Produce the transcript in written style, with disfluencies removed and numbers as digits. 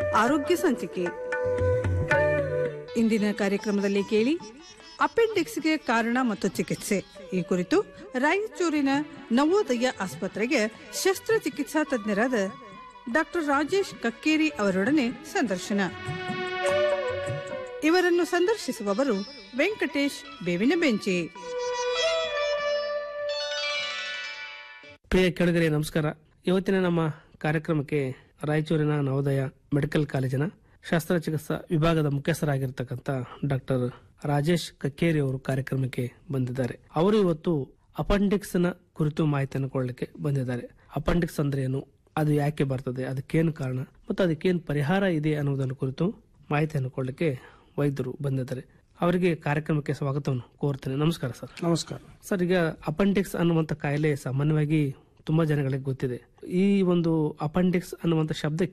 ಆರೋಗ್ಯ ಸಂಚಿಕೆ. ಇಂದಿನ ಕಾರ್ಯಕ್ರಮದಲ್ಲಿ ಕೇಳಿ ಅಪೆಂಡಿಕ್ಸ್ಗೆ ಕಾರಣ ಮತ್ತು ಚಿಕಿತ್ಸೆ ಈ ಕುರಿತು ರಾಯಚೂರಿನ ನವೋದಯ ಆಸ್ಪತ್ರೆಗೆ ಶಸ್ತ್ರಚಿಕಿತ್ಸಾ ತಜ್ಞರಾದ ಡಾಕ್ಟರ್ ರಾಜೇಶ್ ಕಕ್ಕೇರಿ ಅವರೊಡನೆ ಸಂದರ್ಶನ. ಇವರನ್ನು ಸಂದರ್ಶಿಸುವವರು ವೆಂಕಟೇಶ್ ಬೇವಿನ ಬೆಂಚಿ. ಪ್ರಿಯ ಕೆಳಗರೆ ನಮಸ್ಕಾರ. ಇವತ್ತಿನ ನಮ್ಮ ಕಾರ್ಯಕ್ರಮಕ್ಕೆ ರಾಯಚೂರಿನ ನವೋದಯ ಮೆಡಿಕಲ್ ಕಾಲೇಜಿನ ಶಸ್ತ್ರಚಿಕಿತ್ಸಾ ವಿಭಾಗದ ಮುಖ್ಯಸ್ಥರಾಗಿರ್ತಕ್ಕಂಥ ಡಾಕ್ಟರ್ ರಾಜೇಶ್ ಕಕ್ಕೇರಿ ಅವರು ಕಾರ್ಯಕ್ರಮಕ್ಕೆ ಬಂದಿದ್ದಾರೆ. ಅವರು ಇವತ್ತು ಅಪೆಂಡಿಕ್ಸ್ ನ ಕುರಿತು ಮಾಹಿತಿಯನ್ನು ಕೊಡಲಿಕ್ಕೆ ಬಂದಿದ್ದಾರೆ. ಅಪೆಂಡಿಕ್ಸ್ ಅಂದ್ರೆ ಏನು, ಅದು ಯಾಕೆ ಬರ್ತದೆ, ಅದಕ್ಕೇನು ಕಾರಣ ಮತ್ತು ಅದಕ್ಕೇನು ಪರಿಹಾರ ಇದೆ ಅನ್ನೋದನ್ನು ಕುರಿತು ಮಾಹಿತಿಯನ್ನು ಕೊಡಲಿಕ್ಕೆ ವೈದ್ಯರು ಬಂದಿದ್ದಾರೆ. ಅವರಿಗೆ ಕಾರ್ಯಕ್ರಮಕ್ಕೆ ಸ್ವಾಗತವನ್ನು ಕೋರ್ತೇನೆ. ನಮಸ್ಕಾರ ಸರ್. ನಮಸ್ಕಾರ ಸರ್, ಈಗ ಅಪೆಂಡಿಕ್ಸ್ ಅನ್ನುವಂಥ ಕಾಯಿಲೆ ಸಾಮಾನ್ಯವಾಗಿ ತುಂಬಾ ಜನಗಳಿಗೆ ಗೊತ್ತಿದೆ. ಈ ಒಂದು ಅಪೆಂಡಿಕ್ಸ್ ಅನ್ನುವಂಥ ಶಬ್ದ